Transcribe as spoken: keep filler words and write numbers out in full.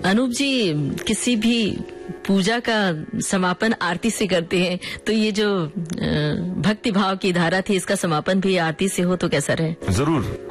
अनूप जी, किसी भी पूजा का समापन आरती से करते हैं, तो ये जो भक्ति भाव की धारा थी, इसका समापन भी आरती से हो तो कैसा रहे? जरूर।